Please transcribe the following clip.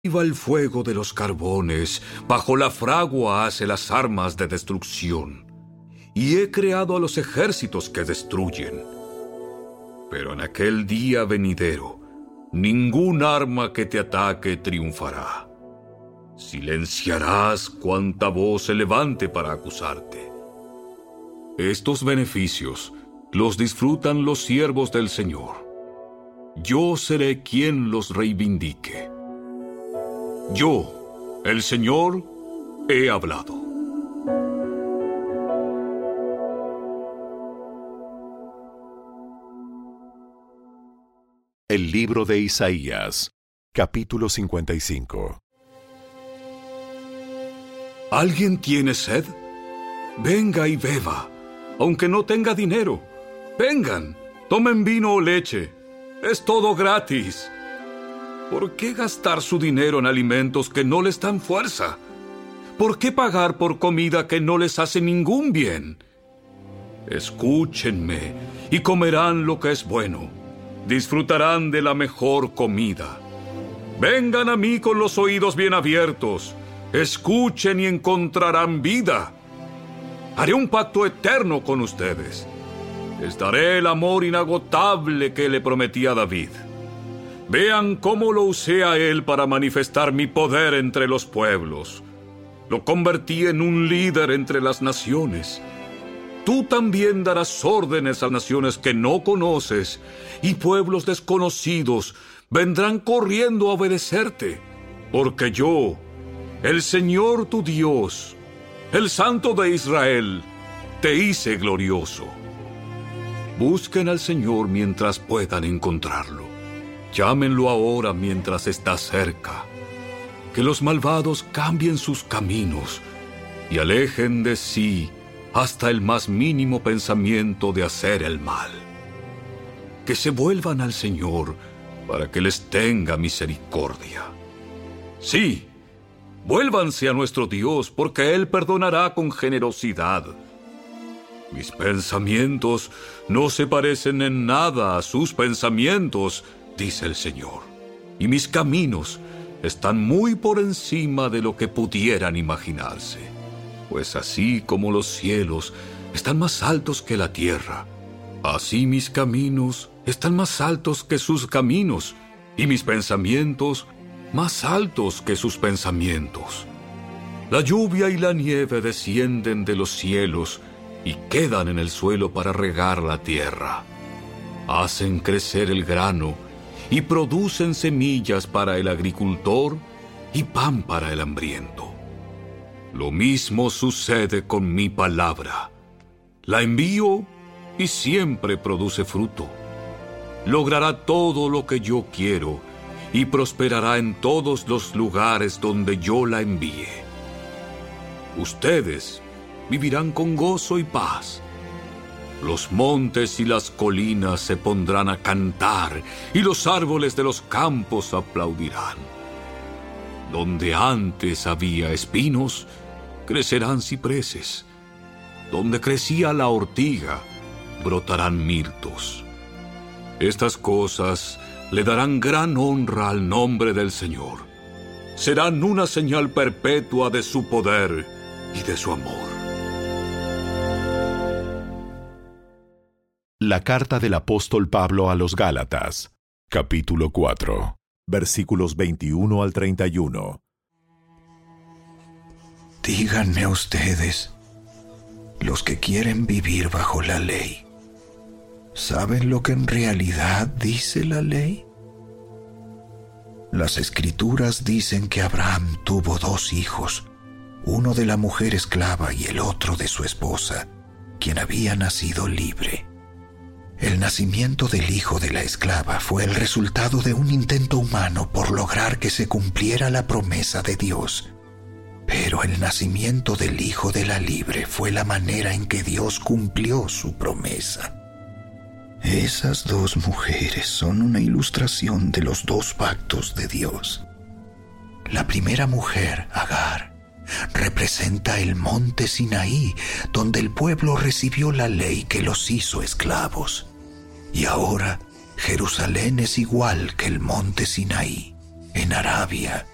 Viva el fuego de los carbones, bajo la fragua hace las armas de destrucción, y he creado a los ejércitos que destruyen. Pero en aquel día venidero, ningún arma que te ataque triunfará. Silenciarás cuanta voz se levante para acusarte. Estos beneficios los disfrutan los siervos del Señor. Yo seré quien los reivindique. Yo, el Señor, he hablado. El libro de Isaías, capítulo 55. ¿Alguien tiene sed? Venga y beba, aunque no tenga dinero. Vengan, tomen vino o leche. Es todo gratis. ¿Por qué gastar su dinero en alimentos que no les dan fuerza? ¿Por qué pagar por comida que no les hace ningún bien? Escúchenme y comerán lo que es bueno. Disfrutarán de la mejor comida. Vengan a mí con los oídos bien abiertos. Escuchen y encontrarán vida. Haré un pacto eterno con ustedes. Les daré el amor inagotable que le prometí a David. Vean cómo lo usé a él para manifestar mi poder entre los pueblos. Lo convertí en un líder entre las naciones. Tú también darás órdenes a naciones que no conoces, y pueblos desconocidos vendrán corriendo a obedecerte, porque yo, el Señor tu Dios, el Santo de Israel, te hice glorioso. Busquen al Señor mientras puedan encontrarlo. Llámenlo ahora mientras está cerca. Que los malvados cambien sus caminos y alejen de sí hasta el más mínimo pensamiento de hacer el mal. Que se vuelvan al Señor para que les tenga misericordia. Sí, vuélvanse a nuestro Dios, porque Él perdonará con generosidad. Mis pensamientos no se parecen en nada a sus pensamientos, dice el Señor, y mis caminos están muy por encima de lo que pudieran imaginarse. Pues así como los cielos están más altos que la tierra, así mis caminos están más altos que sus caminos, y mis pensamientos más altos que sus pensamientos. La lluvia y la nieve descienden de los cielos y quedan en el suelo para regar la tierra. Hacen crecer el grano y producen semillas para el agricultor y pan para el hambriento. Lo mismo sucede con mi palabra. La envío y siempre produce fruto. Logrará todo lo que yo quiero y prosperará en todos los lugares donde yo la envíe. Ustedes vivirán con gozo y paz. Los montes y las colinas se pondrán a cantar y los árboles de los campos aplaudirán. Donde antes había espinos, crecerán cipreses. Donde crecía la ortiga, brotarán mirtos. Estas cosas le darán gran honra al nombre del Señor. Serán una señal perpetua de su poder y de su amor. La carta del apóstol Pablo a los Gálatas, capítulo 4, versículos 21 al 31. Díganme ustedes, los que quieren vivir bajo la ley, ¿saben lo que en realidad dice la ley? Las Escrituras dicen que Abraham tuvo 2 hijos, uno de la mujer esclava y el otro de su esposa, quien había nacido libre. El nacimiento del hijo de la esclava fue el resultado de un intento humano por lograr que se cumpliera la promesa de Dios. Pero el nacimiento del hijo de la libre fue la manera en que Dios cumplió su promesa. Esas 2 mujeres son una ilustración de los 2 pactos de Dios. La primera mujer, Agar, representa el monte Sinaí, donde el pueblo recibió la ley que los hizo esclavos. Y ahora Jerusalén es igual que el monte Sinaí. En Arabia,